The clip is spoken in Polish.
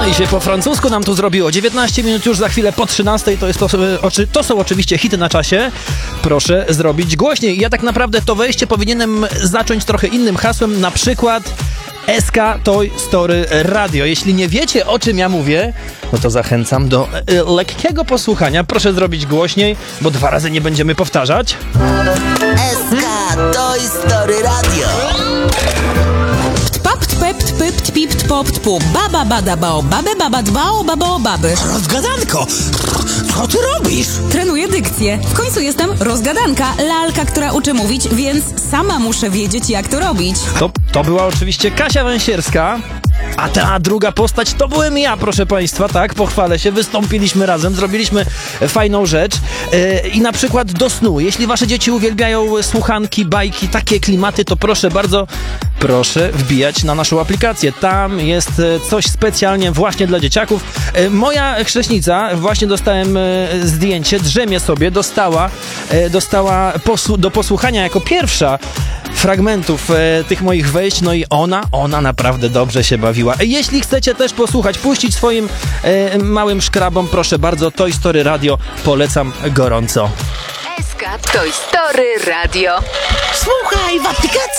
I się po francusku nam tu zrobiło. 19 minut już za chwilę po 13. To są oczywiście hity na czasie. Proszę zrobić głośniej. Ja tak naprawdę to wejście powinienem zacząć trochę innym hasłem, na przykład SK Toy Story Radio. Jeśli nie wiecie, o czym ja mówię, no to zachęcam do lekkiego posłuchania. Proszę zrobić głośniej, bo 2 razy nie będziemy powtarzać. SK Toy Story Radio. Baba bada bao, babe baba dbao, babo baby. Rozgadanko, co ty robisz? Trenuję dykcję. W końcu jestem rozgadanka, lalka, która uczy mówić, więc sama muszę wiedzieć, jak to robić. To była oczywiście Kasia Węsierska, a ta druga postać to byłem ja, proszę państwa, tak, pochwalę się, wystąpiliśmy razem, zrobiliśmy fajną rzecz i na przykład do snu, jeśli wasze dzieci uwielbiają słuchanki, bajki, takie klimaty, to proszę bardzo, proszę wbijać na naszą aplikację, tam jest coś specjalnie właśnie dla dzieciaków. Moja chrześnica, właśnie dostałem zdjęcie, drzemie sobie, dostała do posłuchania jako pierwsza fragmentów tych moich wejść, no i ona naprawdę dobrze się bawiła. Jeśli chcecie też posłuchać, puścić swoim małym szkrabom, proszę bardzo, Toy Story Radio polecam gorąco. SK Toy Story Radio. Słuchaj w aplikacji.